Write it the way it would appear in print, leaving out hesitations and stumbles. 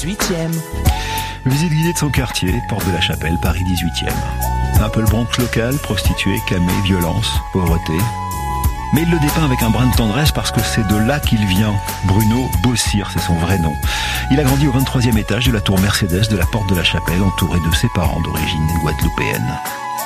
18e. Visite guidée de son quartier, porte de la Chapelle, Paris 18e. Un peu le Bronx local, prostituée, camée, violence, pauvreté. Mais il le dépeint avec un brin de tendresse parce que c'est de là qu'il vient. Bruno Bossir, c'est son vrai nom. Il a grandi au 23e étage de la tour Mercedes de la porte de la Chapelle, entouré de ses parents d'origine guadeloupéenne.